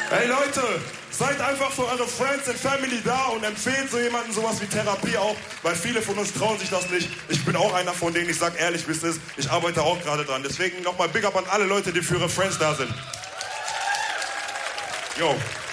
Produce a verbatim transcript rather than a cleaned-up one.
Ey Leute, seid einfach für eure Friends and Family da und empfehlt so jemanden sowas wie Therapie auch, weil viele von uns trauen sich das nicht. Ich bin auch einer von denen, ich sag ehrlich, wie es ist. Ich arbeite auch gerade dran. Deswegen nochmal Big Up an alle Leute, die für ihre Friends da sind. Yo.